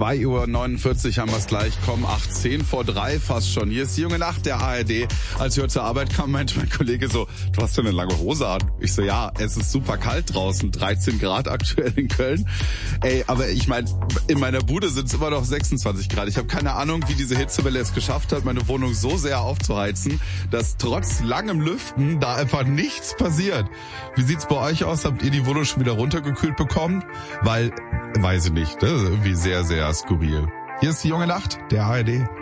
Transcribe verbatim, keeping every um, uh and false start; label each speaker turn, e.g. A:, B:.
A: zwei Uhr neunundvierzig haben wir es gleich. Komm, acht, zehn vor drei fast schon. Hier ist die junge Nacht der A R D. Als ich heute zur Arbeit kam, meinte mein Kollege so, du hast ja eine lange Hose an. Ich so, ja, es ist super kalt draußen. dreizehn Grad aktuell in Köln. Ey, aber ich meine, in meiner Bude sind es immer noch sechsundzwanzig Grad. Ich habe keine Ahnung, wie diese Hitzewelle es geschafft hat, meine Wohnung so sehr aufzuheizen, dass trotz langem Lüften da einfach nichts passiert. Wie sieht's bei euch aus? Habt ihr die Wohnung schon wieder runtergekühlt bekommen? Weil, weiß ich nicht, das ist irgendwie sehr, sehr skurril. Hier ist die junge Nacht, der A R D.